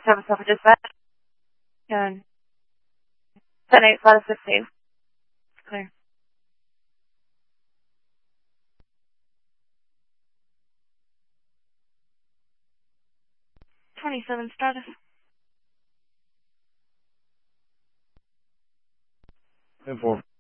7 Silver Dispatch. And 10-8, flight of 16. Clear. 27 status. Inform.